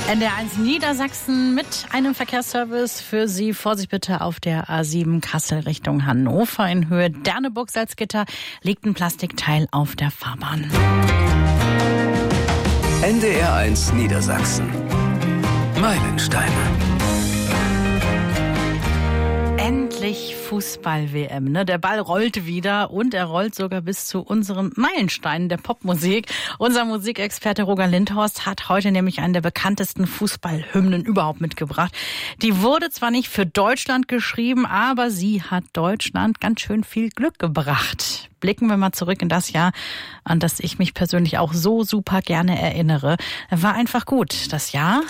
NDR1 Niedersachsen mit einem Verkehrsservice für Sie. Vorsicht bitte auf der A7 Kassel Richtung Hannover. In Höhe Derneburg-Salzgitter liegt ein Plastikteil auf der Fahrbahn. NDR1 Niedersachsen. Meilensteine. Endlich Fußball-WM, ne? Der Ball rollt wieder und er rollt sogar bis zu unseren Meilensteinen der Popmusik. Unser Musikexperte Roger Lindhorst hat heute nämlich einen der bekanntesten Fußballhymnen überhaupt mitgebracht. Die wurde zwar nicht für Deutschland geschrieben, aber sie hat Deutschland ganz schön viel Glück gebracht. Blicken wir mal zurück in das Jahr, an das ich mich persönlich auch so super gerne erinnere. War einfach gut. Das Jahr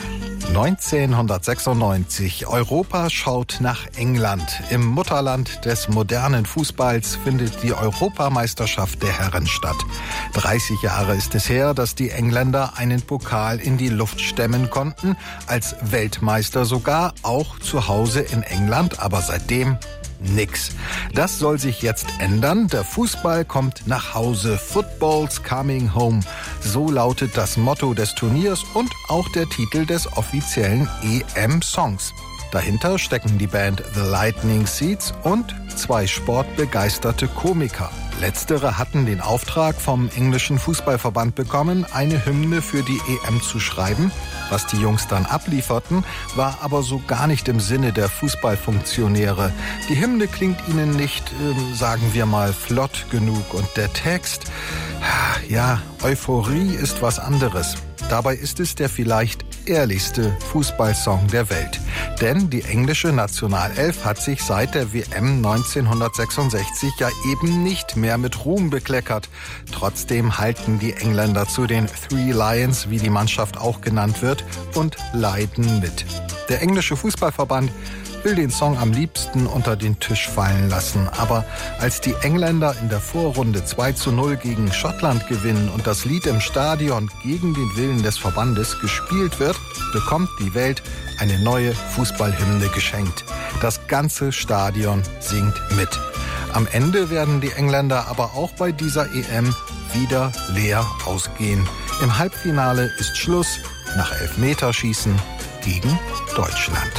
1996. Europa schaut nach England. Im Mutterland des modernen Fußballs findet die Europameisterschaft der Herren statt. 30 Jahre ist es her, dass die Engländer einen Pokal in die Luft stemmen konnten, als Weltmeister sogar, auch zu Hause in England, aber seitdem nix. Das soll sich jetzt ändern. Der Fußball kommt nach Hause. Football's coming home. So lautet das Motto des Turniers und auch der Titel des offiziellen EM-Songs. Dahinter stecken die Band The Lightning Seeds und 2 sportbegeisterte Komiker. Letztere hatten den Auftrag vom englischen Fußballverband bekommen, eine Hymne für die EM zu schreiben. Was die Jungs dann ablieferten, war aber so gar nicht im Sinne der Fußballfunktionäre. Die Hymne klingt ihnen nicht, sagen wir mal, flott genug. Und der Text, ja, Euphorie ist was anderes. Dabei ist es der vielleicht ehrlichste Fußballsong der Welt. Denn die englische Nationalelf hat sich seit der WM 1966 ja eben nicht mehr mit Ruhm bekleckert. Trotzdem halten die Engländer zu den Three Lions, wie die Mannschaft auch genannt wird, und leiden mit. Der englische Fußballverband will den Song am liebsten unter den Tisch fallen lassen. Aber als die Engländer in der Vorrunde 2:0 gegen Schottland gewinnen und das Lied im Stadion gegen den Willen des Verbandes gespielt wird, bekommt die Welt eine neue Fußballhymne geschenkt. Das ganze Stadion singt mit. Am Ende werden die Engländer aber auch bei dieser EM wieder leer ausgehen. Im Halbfinale ist Schluss nach Elfmeterschießen gegen Deutschland.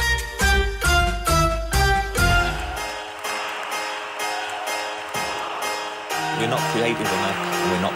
We're not creative enough. We're not